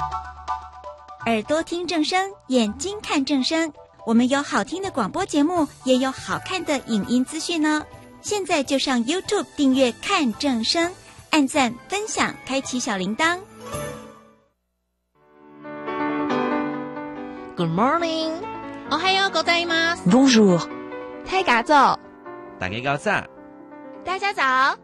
耳朵听正声，眼睛看正声。我们有好听的广播节目，也有好看的影音资讯哦。现在就上 YouTube 订阅看正声，按赞分享，开启小铃铛。 Good morning， おはようございます。 Bonjour， 太嘎早， 大家早。 大家早。